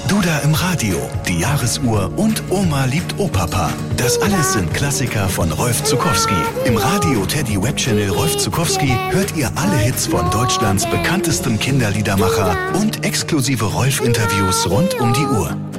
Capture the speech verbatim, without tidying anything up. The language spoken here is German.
Duda im Radio, die Jahresuhr und Oma liebt Opapa. Das alles sind Klassiker von Rolf Zuckowski. Im Radio Teddy Webchannel Rolf Zuckowski hört ihr alle Hits von Deutschlands bekanntestem Kinderliedermacher und exklusive Rolf-Interviews rund um die Uhr.